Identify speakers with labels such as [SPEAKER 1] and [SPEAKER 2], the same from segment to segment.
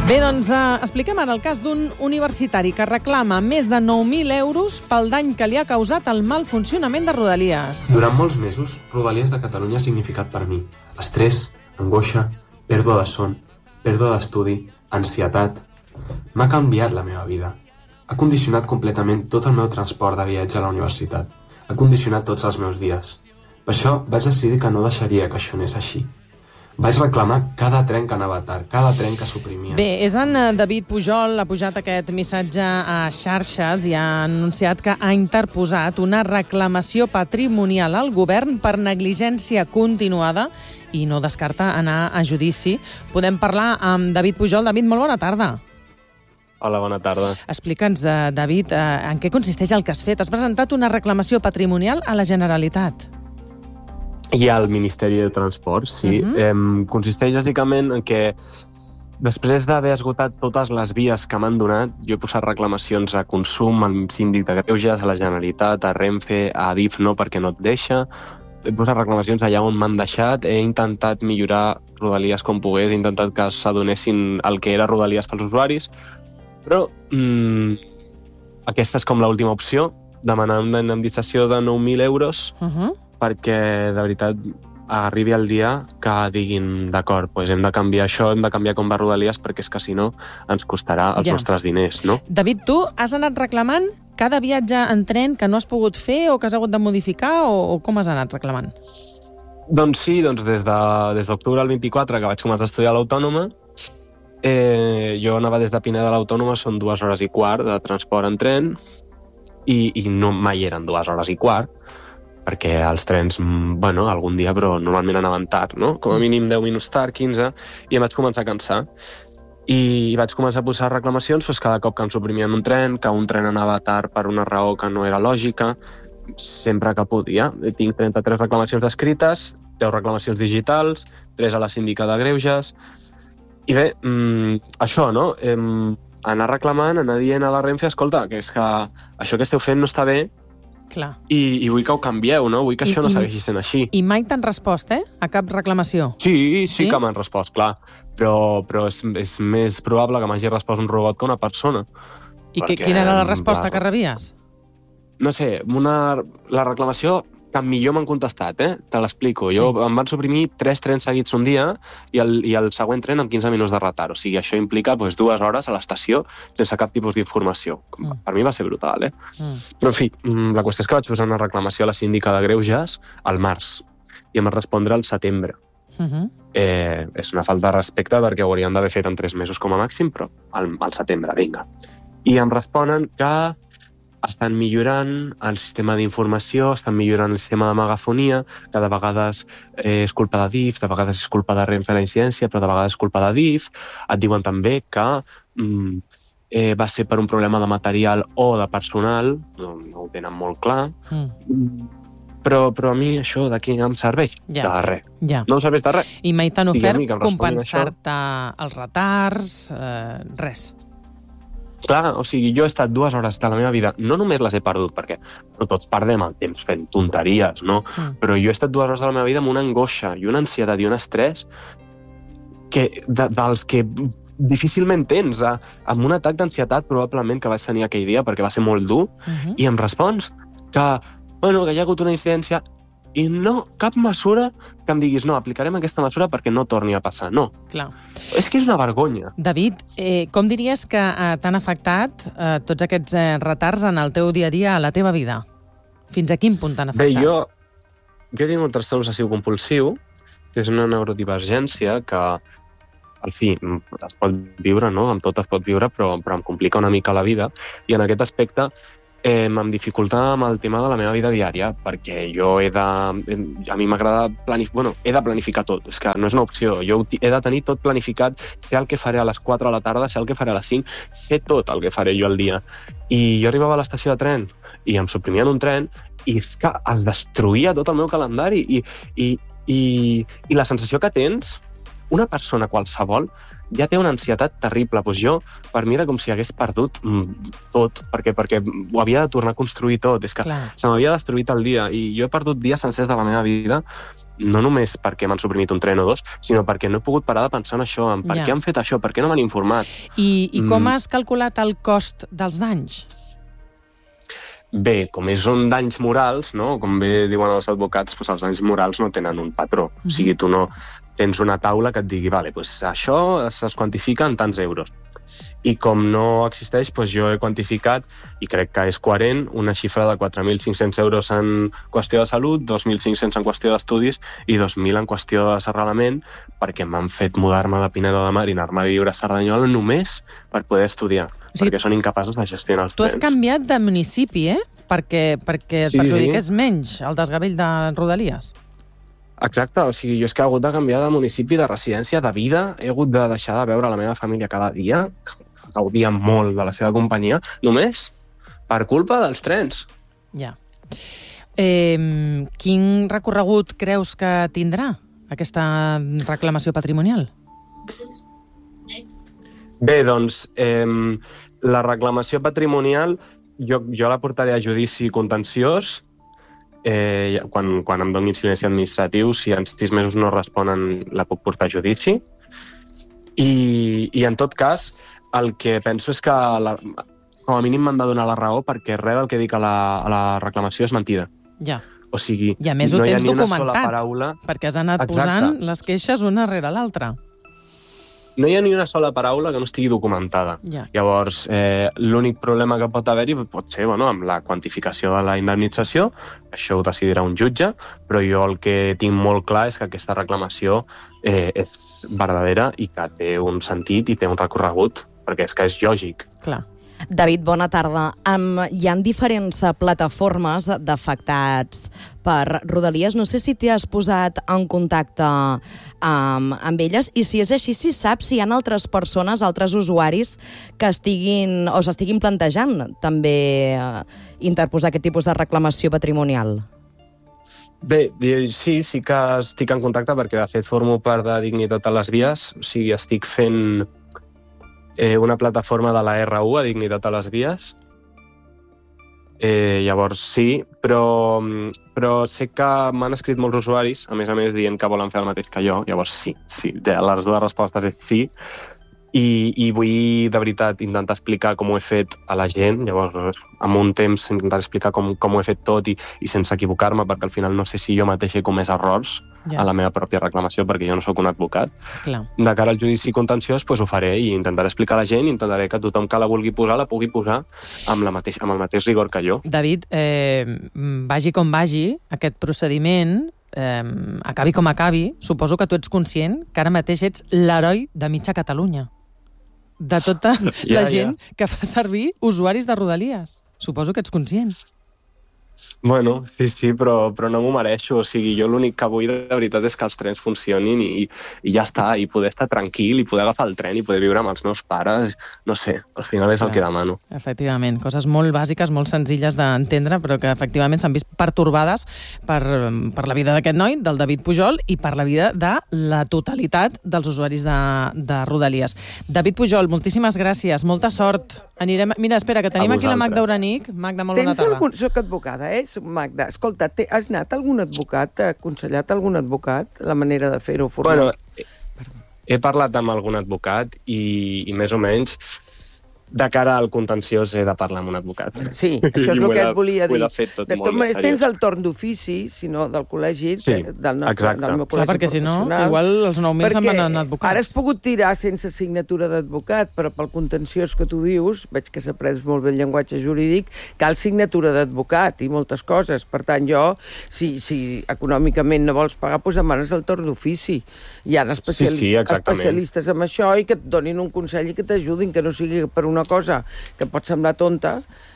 [SPEAKER 1] Bé, doncs expliquem ara el cas d'un universitari que reclama més de 9.000 euros pel dany que li ha causat el mal funcionament de Rodalies.
[SPEAKER 2] Durant molts mesos, Rodalies de Catalunya ha significat per mi estrès, angoixa, pèrdua de son, pèrdua d'estudi, ansietat. M'ha canviat la meva vida. Ha condicionat completament tot el meu transport de viatge a la universitat. Ha condicionat tots els meus dies. Per això vaig decidir que no deixaria que això anés així. Vaig reclamar cada tren que anava tard, cada tren que suprimia.
[SPEAKER 1] Bé, és en David Pujol, ha pujat aquest missatge a xarxes i ha anunciat que ha interposat una reclamació patrimonial al govern per negligència continuada i no descarta anar a judici. Podem parlar amb David Pujol. David, molt bona tarda.
[SPEAKER 3] Hola, bona tarda.
[SPEAKER 1] Explica'ns, David, en què consisteix el que has fet. Has presentat una reclamació patrimonial a la Generalitat.
[SPEAKER 3] I al Ministeri de Transports, sí. Consisteix bàsicament en que després d'haver esgotat totes les vies que m'han donat, jo he posat reclamacions a Consum, al Síndic de Greuges, a la Generalitat, a Renfe, a Adif no, perquè no et deixa. He posat reclamacions allà on m'han deixat, he intentat millorar Rodalies com pogués, he intentat que s'adonessin el que era Rodalies pels usuaris, però aquesta és com l'última opció, demanar una indemnització de 9.000 euros perquè, de veritat, arribi el dia que diguin, d'acord, doncs hem de canviar això, hem de canviar com va Rodalies, perquè és que, si no, ens costarà els nostres diners, no?
[SPEAKER 1] David, tu has anat reclamant cada viatge en tren que no has pogut fer o que has hagut de modificar, o com has anat reclamant?
[SPEAKER 3] Doncs sí, des d'octubre del 24, que vaig començar a estudiar a l'Autònoma, jo anava des de Pineda a l'Autònoma, són 2 hores i quart de transport en tren, i no mai eren 2 hores i quart, perquè els trens, bueno, algun dia, però normalment anaven tard, no? Com a mínim 10 minuts tard, 15, i em vaig començar a cansar. I vaig començar a posar reclamacions cada cop que em suprimien un tren, que un tren anava tard per una raó que no era lògica, sempre que podia. Tinc 33 reclamacions escrites, 10 reclamacions digitals, 3 a la Síndica de Greuges. I bé, això, no? Anar reclamant, anar dient a la Renfe, escolta, que és que això que esteu fent no està bé,
[SPEAKER 1] clar.
[SPEAKER 3] I vull que ho canvieu, no? Vull que això no segueixi sent així.
[SPEAKER 1] I mai t'han respost, a cap reclamació?
[SPEAKER 3] Sí que m'han respost, clar. Però és més probable que m'hagi respost un robot que una persona.
[SPEAKER 1] I quina era la resposta que rebies?
[SPEAKER 3] No sé, la reclamació que millor m'han contestat, te l'explico. Jo em van suprimir 3 trens seguits un dia i el següent tren amb 15 minuts de retard. O sigui, això implica 2 hores a l'estació sense cap tipus d'informació. Per mi va ser brutal, Però, en fi, la qüestió és que vaig posar una reclamació a la Síndica de Greuges al març i em va respondre al setembre. És una falta de respecte perquè ho haurien d'haver fet en 3 mesos com a màxim, però al setembre, vinga. I em responen que estan millorant el sistema d'informació, estan millorant el sistema de megafonia, que de vegades és culpa de DIF, de vegades és culpa de Renfe la incidència, però de vegades és culpa de DIF. Et diuen també que va ser per un problema de material o de personal, no ho tenen molt clar, però a mi això d'aquí em serveix de res. No em serveix de res.
[SPEAKER 1] I mai t'han ofert compensar-te els retards, res?
[SPEAKER 3] Clar, o sigui, jo he estat 2 hores de la meva vida, no només les he perdut, perquè no tots perdem el temps fent tonteries, no? Però jo he estat 2 hores de la meva vida amb una angoixa i una ansietat i un estrès dels que difícilment tens, amb un atac d'ansietat probablement que vaig tenir aquell dia perquè va ser molt dur, i em respons que hi ha hagut una incidència i no, cap mesura que em diguis no, aplicarem aquesta mesura perquè no torni a passar, no.
[SPEAKER 1] Clar. És
[SPEAKER 3] que és una vergonya.
[SPEAKER 1] David, com diries que t'han afectat tots aquests retards en el teu dia a dia, a la teva vida? Fins a quin punt t'han afectat?
[SPEAKER 3] Bé, jo tinc un trastorn obsessiu compulsiu, que és una neurodivergència que, al fi, es pot viure, no? Amb tot es pot viure, però em complica una mica la vida, i en aquest aspecte em dificulta amb el tema de la meva vida diària, perquè jo a mi m'agrada he de planificar tot, és que no és una opció, jo he de tenir tot planificat, sé el que faré a les 4 a la tarda, sé el que faré a les 5, sé tot el que faré jo al dia. I jo arribava a l'estació de tren i em suprimien un tren i és que es destruïa tot el meu calendari i la sensació que tens, una persona qualsevol ja té una ansietat terrible. Doncs jo, per mi era com si hagués perdut tot, perquè ho havia de tornar a construir tot. És que se m'havia destruït el dia i jo he perdut dies sencers de la meva vida, no només perquè m'han suprimit un tren o dos, sinó perquè no he pogut parar de pensar en això, en per què han fet això, per què no m'han informat.
[SPEAKER 1] I com has calculat el cost dels danys?
[SPEAKER 3] Bé, com són danys morals, no? Com bé diuen els advocats, doncs els danys morals no tenen un patró. O sigui, tu no tens una taula que et digui vale, doncs això es quantifica en tants euros. I com no existeix, doncs jo he quantificat, i crec que és coherent, una xifra de 4.500 euros en qüestió de salut, 2.500 en qüestió d'estudis i 2.000 en qüestió de desarrelament, perquè m'han fet mudar-me de Pineda de Mar i anar-me a viure a Cerdanyola només per poder estudiar, perquè són incapaços de gestionar els trens.
[SPEAKER 1] Tu has canviat de municipi, perquè et perjudiqués menys el desgavell de Rodalies.
[SPEAKER 3] Exacte, o sigui, jo és que he hagut de canviar de municipi, de residència, de vida, he hagut de deixar de veure la meva família cada dia, gaudia molt de la seva companyia, només per culpa dels trens.
[SPEAKER 1] Ja. Quin recorregut creus que tindrà aquesta reclamació patrimonial?
[SPEAKER 3] Bé, doncs, la reclamació patrimonial jo la portaré a judici contenciós quan em donin silenci administratiu. Si en 6 mesos no responen, la puc portar a judici. I en tot cas, el que penso és que com a mínim m'han de donar la raó, perquè res del que dic a la reclamació és mentida.
[SPEAKER 1] Ja.
[SPEAKER 3] O sigui,
[SPEAKER 1] i a més ho
[SPEAKER 3] no hi ha
[SPEAKER 1] tens
[SPEAKER 3] ni una
[SPEAKER 1] documentat,
[SPEAKER 3] sola paraula...
[SPEAKER 1] perquè has anat posant les queixes una rere l'altra.
[SPEAKER 3] No hi ha ni una sola paraula que no estigui documentada.
[SPEAKER 1] Ja.
[SPEAKER 3] Llavors, l'únic problema que pot haver-hi pot ser amb la quantificació de la indemnització, això ho decidirà un jutge, però jo el que tinc molt clar és que aquesta reclamació és verdadera i que té un sentit i té un recorregut, perquè és que és lògic.
[SPEAKER 1] Clar.
[SPEAKER 4] David, bona tarda. Hi ha diferents plataformes d'afectats per Rodalies. No sé si t'has posat en contacte amb elles i si és així, si saps si hi ha altres persones, altres usuaris que s'estiguin plantejant també interposar aquest tipus de reclamació patrimonial.
[SPEAKER 3] Bé, sí que estic en contacte perquè de fet formo part de Dignitat a les Vies, o sigui, estic fent una plataforma de la RU a Dignitat a les Vies. Llavors sí, però sé que m'han escrit molts usuaris, a més dient que volen fer el mateix que jo. Llavors sí, les dues respostes és sí. I vull, de veritat, intentar explicar com ho he fet a la gent. Llavors, amb un temps, intentar explicar com ho he fet tot i sense equivocar-me, perquè al final no sé si jo mateix he comès errors a la meva pròpia reclamació, perquè jo no sóc un advocat.
[SPEAKER 1] Clar.
[SPEAKER 3] De cara al judici contenciós, doncs ho faré i intentaré explicar a la gent i intentaré que tothom que la vulgui posar la pugui posar amb el mateix rigor que jo.
[SPEAKER 1] David, vagi com vagi, aquest procediment, acabi com acabi, suposo que tu ets conscient que ara mateix ets l'heroi de mitja Catalunya. De tota la gent que fa servir usuaris de Rodalies. Suposo que ets conscient.
[SPEAKER 3] Bueno, sí, però no m'ho mereixo. O sigui, jo l'únic que vull de veritat és que els trens funcionin i ja està, i poder estar tranquil, i poder agafar el tren i poder viure amb els meus pares. No sé, al final és el que demano.
[SPEAKER 1] Efectivament, coses molt bàsiques, molt senzilles d'entendre, però que efectivament s'han vist pertorbades per la vida d'aquest noi, del David Pujol, i per la vida de la totalitat dels usuaris de Rodalies. David Pujol, moltíssimes gràcies, molta sort. Mira, espera, que tenim aquí la Magda Uranic. Magda, molt bona tarda.
[SPEAKER 5] Soc advocada, Magda, escolta, has anat a algun advocat, t'ha aconsellat algun advocat la manera de fer-ho formal?
[SPEAKER 3] Bueno, he parlat amb algun advocat i més o menys de cara al contenciós he de parlar amb un advocat.
[SPEAKER 5] Sí, això és el que et volia dir.
[SPEAKER 3] De
[SPEAKER 5] totes maneres, tens el torn d'ofici, si no, del col·legi, del meu col·legi professional.
[SPEAKER 1] Perquè si no, igual els 9.000 se'n van anar advocats.
[SPEAKER 5] Ara has pogut tirar sense signatura d'advocat, però pel contenciós que tu dius, veig que s'après molt bé el llenguatge jurídic, cal signatura d'advocat i moltes coses. Per tant, jo, si econòmicament no vols pagar, doncs demanes el torn d'ofici. Hi ha especialistes en això i que et donin un consell i que t'ajudin, que no sigui per una cosa que pot semblar tonta,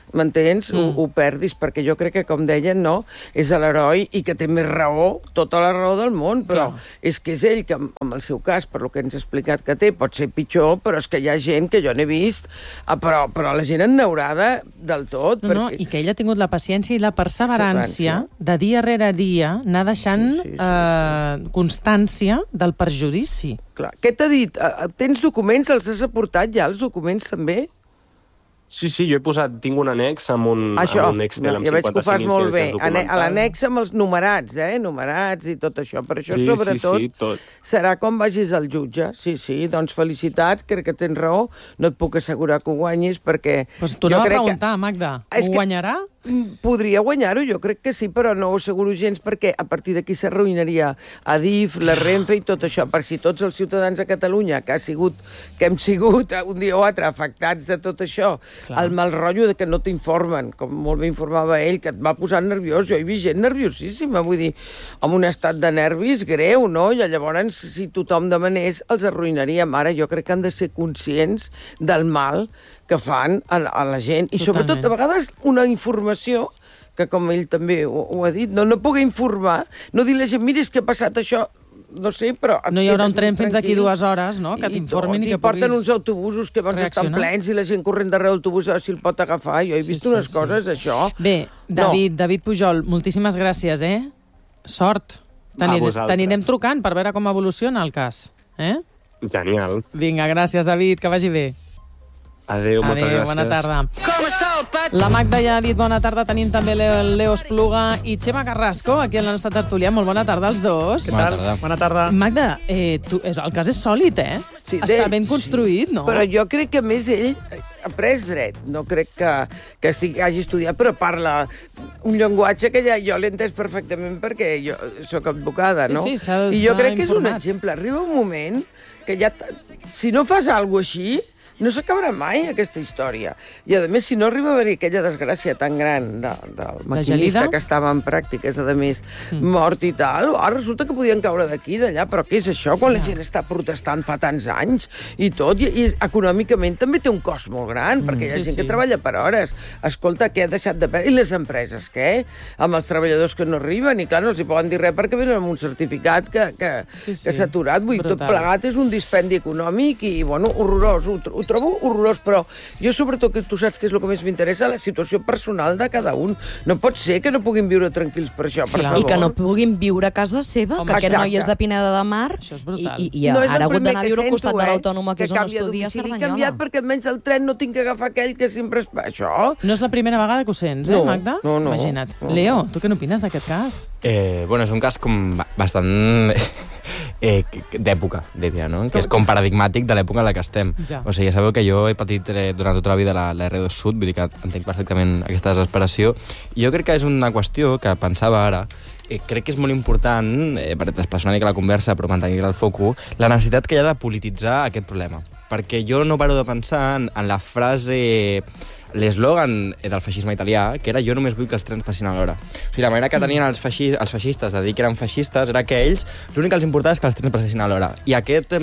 [SPEAKER 5] m'entens? Ho perdis, perquè jo crec que, com deien, no, és l'heroi i que té més raó, tota la raó del món, però és que és ell que, en el seu cas, per lo que ens ha explicat que té, pot ser pitjor, però és que hi ha gent que jo n'he vist, però la gent enneurada del tot.
[SPEAKER 1] No, i que ell ha tingut la paciència i la perseverància de dia rere dia anar deixant constància del perjudici.
[SPEAKER 5] Clar. Què t'ha dit? Tens documents? Els has aportat ja, els documents, també?
[SPEAKER 3] Sí, jo tinc un annex amb un Excel amb 55.000
[SPEAKER 5] ja veig que ho fas molt bé.
[SPEAKER 3] documental.
[SPEAKER 5] A l'annex amb els numerats, numerats i tot això. Per això, sobretot, serà com vagis al jutge. Sí, doncs felicitats, crec que tens raó. No et puc assegurar que ho guanyis, perquè...
[SPEAKER 1] Pues tu no vas preguntar, Magda. Ho guanyarà?
[SPEAKER 5] Podria guanyar-ho, jo crec que sí, però no ho asseguro gens, perquè a partir d'aquí s'arruïnaria Adif, la Renfe i tot això. Per si tots els ciutadans de Catalunya, que hem sigut un dia o altre afectats de tot això, el mal rotllo de que no t'informen, com molt bé informava ell, que et va posar nerviós. Jo he vist gent nerviosíssima, vull dir, amb un estat de nervis greu, no? I llavors, si tothom demanés, els arruïnaríem. Ara jo crec que han de ser conscients del mal que fan a la gent. I sobretot, a vegades, una informació que, com ell també ho ha dit, no poder informar, no dir a la gent, mira, és que ha passat això, no sé, però...
[SPEAKER 1] No hi haurà un tren fins d'aquí 2 hores, no?, que t'informin i que puguis
[SPEAKER 5] porten uns autobusos que abans estan plens i la gent corrent darrere l'autobús a veure si el pot agafar. Jo he vist unes coses, això.
[SPEAKER 1] Bé, David Pujol, moltíssimes gràcies, Sort. T'anirem trucant per veure com evoluciona el cas,
[SPEAKER 3] Genial.
[SPEAKER 1] Vinga, gràcies, David, que vagi bé.
[SPEAKER 3] Adéu, moltes gràcies.
[SPEAKER 1] Bona tarda. La Magda ja ha dit bona tarda, tenim també el Leo Espluga i Txema Carrasco, aquí en la nostra tertúlia. Molt bona tarda als dos.
[SPEAKER 6] Què tal? Bona tarda.
[SPEAKER 1] Magda, el cas és sòlid,
[SPEAKER 5] Sí,
[SPEAKER 1] està ben construït, no?
[SPEAKER 5] Però jo crec que, a més, ell ha pres dret. No crec que hagi estudiat, però parla un llenguatge que ja jo l'he entès perfectament perquè jo sóc advocada, no?
[SPEAKER 1] Sí,
[SPEAKER 5] I jo crec que és un exemple. Arriba un moment que ja... Si no fas alguna cosa així, no s'acabarà mai, aquesta història. I, a més, si no arriba a haver aquella desgràcia tan gran del maquinista que estava en pràctiques, a més, mort i tal, resulta que podien caure d'aquí, d'allà, però què és això, quan la gent està protestant fa tants anys i tot? I econòmicament també té un cost molt gran, perquè hi ha gent que treballa per hores. Escolta, què ha deixat de perdre? I les empreses, què? Amb els treballadors que no arriben, i clar, no els hi poden dir res perquè venen amb un certificat que s'ha aturat. Vull dir, tot plegat és un dispendi econòmic i, bueno, horrorós. Ho trobo horrorós, però jo sobretot, que tu saps que és el que més m'interessa, la situació personal de cada un. No pot ser que no puguin viure tranquils per això, per favor.
[SPEAKER 4] I que no puguin viure a casa seva, que aquest noi és de Pineda de Mar, i ara ha hagut d'anar a viure al costat de l'Autònoma, que és on estudia Cerdanyola.
[SPEAKER 5] He canviat perquè almenys el tren no tinc que agafar aquell que sempre... Això...
[SPEAKER 1] No és la primera vegada que ho sents, Magda?
[SPEAKER 5] No.
[SPEAKER 1] Imagina't. Leo, tu què n'opines d'aquest cas?
[SPEAKER 6] Bueno, és un cas com bastant... d'època, diria, no? Que és com paradigmàtic de l'època en la que estem. O sigui, ja sabeu que jo he patit durant tota la vida la R2 Sud, vull dir que entenc perfectament aquesta desesperació. I jo crec que és una qüestió que pensava ara, crec que és molt important, per desplaçar una mica la conversa, però mantenir el foco, la necessitat que hi ha de polititzar aquest problema. Perquè jo no paro de pensar en la frase... L'eslògan del feixisme italià, que era jo només vull que els trens passin a l'hora. O sigui, la manera que tenien els feixistes de dir que eren feixistes era que ells, l'únic que els importava és que els trens passessin a l'hora. I aquest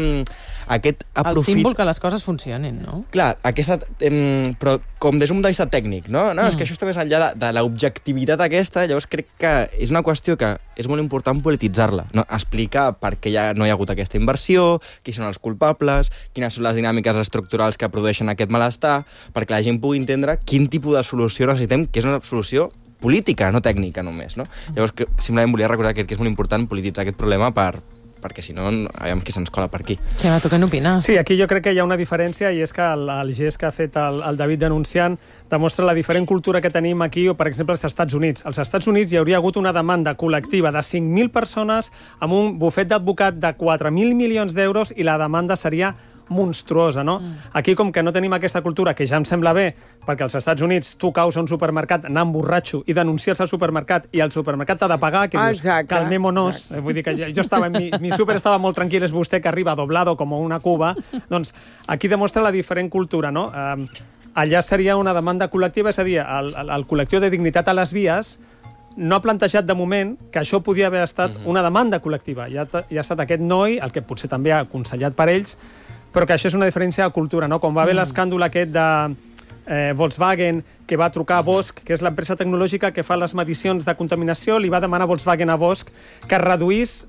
[SPEAKER 1] el símbol que les coses funcionin, no?
[SPEAKER 6] Clar, però com des d'un punt de vista tècnic, no? És que això està més enllà de l'objectivitat aquesta, llavors crec que és una qüestió que és molt important polititzar-la, no? Explicar per què no hi ha hagut aquesta inversió, qui són els culpables, quines són les dinàmiques estructurals que produeixen aquest malestar, perquè la gent pugui entendre quin tipus de solució necessitem, que és una solució política, no tècnica només, no? Llavors, simplement volia recordar que és molt important polititzar aquest problema perquè si no, aviam qui se'ns cola per aquí.
[SPEAKER 1] Xema, tu què n'opines?
[SPEAKER 7] Sí, aquí jo crec que hi ha una diferència, i és que el gest que ha fet el David denunciant demostra la diferent cultura que tenim aquí, o per exemple als Estats Units. Als Estats Units hi hauria hagut una demanda col·lectiva de 5.000 persones amb un bufet d'advocat de 4.000 milions d'euros, i la demanda seria monstruosa, no? Aquí, com que no tenim aquesta cultura, que ja em sembla bé, perquè als Estats Units tu caus a un supermercat anant borratxo i denunciar-se al supermercat, i el supermercat t'ha de pagar, que dius, calmémonos. Vull dir que jo estava, mi súper estava molt tranquil, és vostè que arriba doblado com una cuba. Doncs aquí demostra la diferent cultura, no? Allà seria una demanda col·lectiva, és a dir, el col·lectiu de dignitat a les vies no ha plantejat de moment que això podia haver estat una demanda col·lectiva. Ja ha estat aquest noi, el que potser també ha aconsellat per ells, però que això és una diferència de cultura, no? Quan va haver l'escàndol aquest Volkswagen, que va trucar a Bosch, que és l'empresa tecnològica que fa les medicions de contaminació, li va demanar a Volkswagen a Bosch que reduís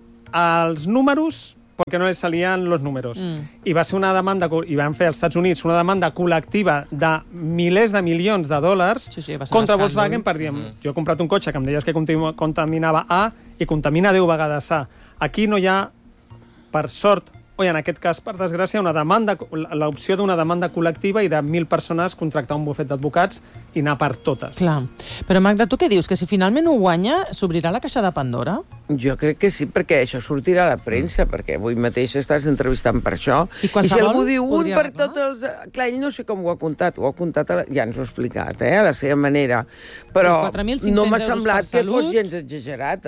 [SPEAKER 7] els números perquè no les salien els números. I va ser una demanda, i van fer als Estats Units una demanda col·lectiva de milers de milions de dòlars contra Volkswagen per dir, jo he comprat un cotxe que em deies que contaminava A i contamina 10 vegades A. Aquí no hi ha, per sort, o en aquest cas, per desgràcia, l'opció d'una demanda col·lectiva i de 1.000 persones contractar un bufet d'advocats i anar per totes.
[SPEAKER 1] Clar. Però, Magda, tu què dius? Que si finalment ho guanya, s'obrirà la caixa de Pandora?
[SPEAKER 5] Jo crec que sí, perquè això sortirà a la premsa, perquè avui mateix estàs entrevistant per això.
[SPEAKER 1] I
[SPEAKER 5] si algú diu un per tots els... Clar, ell no sé com ho ha comptat, ja ens ho ha explicat, a la seva manera. Però no m'ha semblat que fos gens exagerat.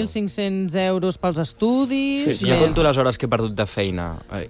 [SPEAKER 1] 2.500 euros pels estudis...
[SPEAKER 6] Sí, jo compto les hores que he perdut de feina.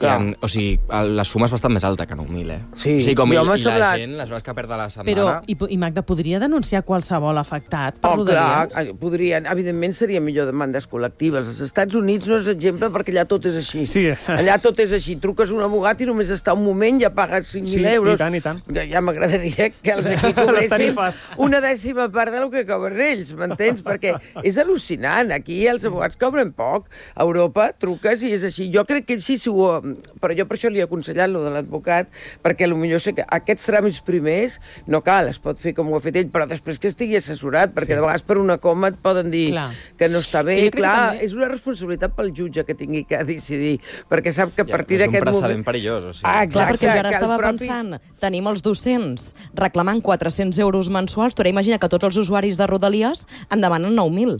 [SPEAKER 6] O sigui, la suma és bastant més alta que 9.000,
[SPEAKER 5] Sí,
[SPEAKER 6] i la gent, les hores que perd a la setmana...
[SPEAKER 1] Però, i Magda, podria denunciar qualsevol afectat per Rodalies?
[SPEAKER 5] Clar, podrien. Evidentment seria millor demandes col·lectives. Als Estats Units no és exemple perquè allà tot és així.
[SPEAKER 7] Sí.
[SPEAKER 5] Allà tot és així. Truques un abogat i només està un moment ja pagues 5.000 euros.
[SPEAKER 7] I tant.
[SPEAKER 5] Ja m'agradaria que els aquí cobressin una dècima part del que cobren ells, m'entens? Perquè és al·lucinant. Aquí els abogats cobren poc. A Europa truques i és així. Jo crec que ells sí s'ho... Però jo per això li he aconsellat lo de l'advocat, perquè potser sé que aquests tràmits primers no cal, es pot fer com ho ha fet ell, però després que estigui assessorat, perquè de vegades per una coma et poden dir que no està bé. Clar, és una responsabilitat pel jutge que tingui que decidir, perquè sap que a partir d'aquest moment...
[SPEAKER 6] És un precedent perillós, o sigui.
[SPEAKER 4] Clar, perquè jo ara estava pensant, tenim els docents reclamant 400 euros mensuals, tu ara imagina que tots els usuaris de Rodalies en demanen 9.000.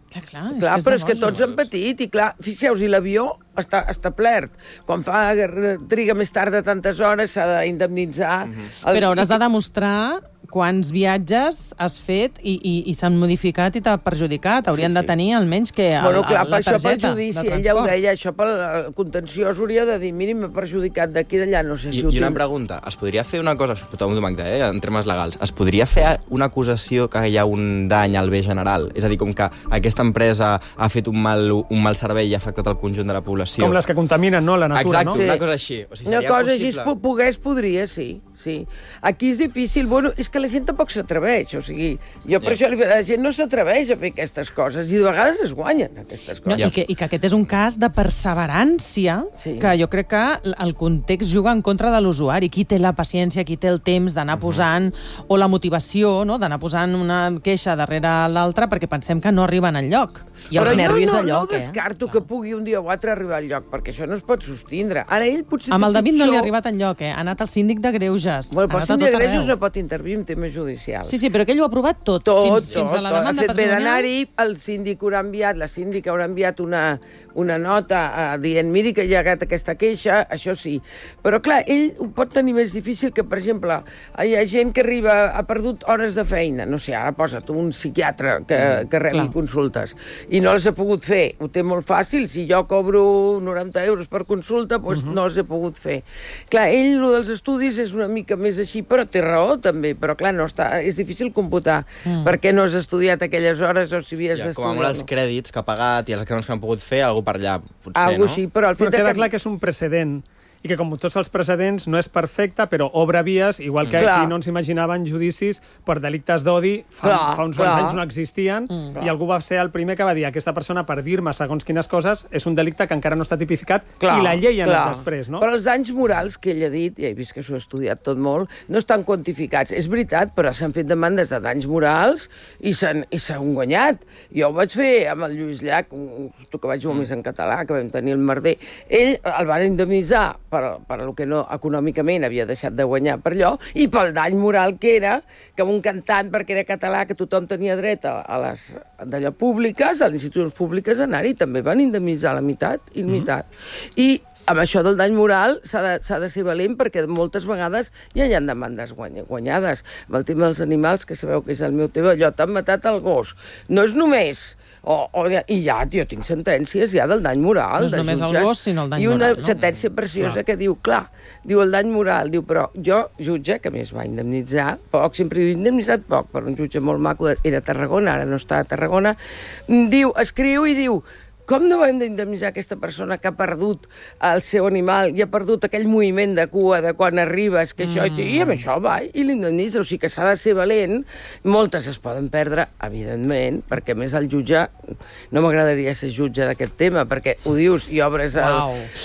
[SPEAKER 5] Clar, però és que tots han patit, i clar, fixeu-vos, i l'avió està plert. Quan triga més tard de tantes hores s'ha d'indemnitzar...
[SPEAKER 1] Però hauràs de demostrar quants viatges has fet i s'han modificat i t'ha perjudicat. Haurien de tenir almenys que la targeta de
[SPEAKER 5] això pel judici,
[SPEAKER 1] transport.
[SPEAKER 5] ell ja ho deia, això pel contenciós hauria de dir, miri, m'ha perjudicat d'aquí d'allà, no sé si ho tinc.
[SPEAKER 6] I una pregunta, es podria fer una cosa, tothom Magda, en termes legals, es podria fer una acusació que hi ha un dany al bé general? És a dir, com que aquesta empresa ha fet un mal servei i ha afectat el conjunt de la població.
[SPEAKER 7] Com les que contaminen, no? La natura, no?
[SPEAKER 6] Exacte, una cosa així. O sigui,
[SPEAKER 5] una cosa així, podria, sí. Aquí és difícil, bueno, és que la gent tampoc s'atreveix, o sigui, jo per això la gent no s'atreveix a fer aquestes coses i de vegades es guanyen aquestes coses.
[SPEAKER 1] I que aquest és un cas de perseverància que jo crec que el context juga en contra de l'usuari. Qui té la paciència, qui té el temps d'anar posant, o la motivació, no?, d'anar posant una queixa darrere l'altra perquè pensem que no arriben enlloc.
[SPEAKER 4] I els nervis de lloc,
[SPEAKER 5] no descarto que pugui un dia o altre arribar al lloc, perquè això no es pot sostindre. Ara ell potser...
[SPEAKER 1] Amb el David no li ha arribat enlloc, ha anat al síndic de Greuges.
[SPEAKER 5] Bueno, però el síndic de Greuges no pot intervenir en temes judicials.
[SPEAKER 1] Sí, però que ell ho ha aprovat tot. Fins a la demanda patrimonial.
[SPEAKER 5] Ve d'anar-hi, el síndic haurà enviat, la síndica haurà enviat una nota dient, miri que hi ha aquesta queixa, això sí. Però clar, ell ho pot tenir més difícil que, per exemple, hi ha gent que ha perdut hores de feina. No sé, ara posa't un psiquiatre que rebi consultes i no els ha pogut fer. Ho té molt fàcil. Si jo cobro 90 euros per consulta, doncs no els he pogut fer. Clar, ell, el dels estudis, és una mica més així, però té raó també. Però clar, és difícil computar per què no has estudiat aquelles hores o si havies estudiat.
[SPEAKER 6] Com a molt els crèdits que ha pagat i els que no han pogut fer, algú per allà, potser,
[SPEAKER 5] no? Sí, però
[SPEAKER 7] queda clar que és un precedent i que, com tots els precedents, no és perfecte, però obre vies, igual que aquí no ens imaginaven judicis per delictes d'odi, fa uns quants anys no existien, i algú va ser el primer que va dir aquesta persona, per dir-me segons quines coses, és un delicte que encara no està tipificat, i la llei ha anat després, no?
[SPEAKER 5] Però els danys morals que ell ha dit, i he vist que s'ho ha estudiat tot molt, no estan quantificats. És veritat, però s'han fet demandes de danys morals i s'han guanyat. Jo ho vaig fer amb el Lluís Llach, tu que vaig jugar més en català, que vam tenir el merder. Ell el van indemnitzar per el que no econòmicament havia deixat de guanyar per allò, i pel dany moral que era, que un cantant, perquè era català, que tothom tenia dret a les d'allò públiques, a les institucions públiques, anar-hi, també van indemnitzar la meitat i meitat. I amb això del dany moral s'ha de ser valent, perquè moltes vegades ja hi ha demandes guanyades. Amb el tema dels animals, que sabeu que és el meu tema, allò, t'han matat el gos. No és només... I ja, jo tinc sentències ja del dany moral.
[SPEAKER 1] No és només el gos, sinó el dany
[SPEAKER 5] moral.
[SPEAKER 1] I
[SPEAKER 5] una sentència preciosa que diu, clar, diu el dany moral, diu, però jo, jutge, que a més va indemnitzar poc, sempre diu indemnitzat poc, per un jutge molt maco, era a Tarragona, ara no està a Tarragona, diu, escriu i diu, Com no hem d'indemnitzar aquesta persona que ha perdut el seu animal i ha perdut aquell moviment de cua de quan arribes, que això, i amb això va, i l'indemnitza. O sigui que s'ha de ser valent. Moltes es poden perdre, evidentment, perquè a més el jutge... No m'agradaria ser jutge d'aquest tema, perquè ho dius i obres el...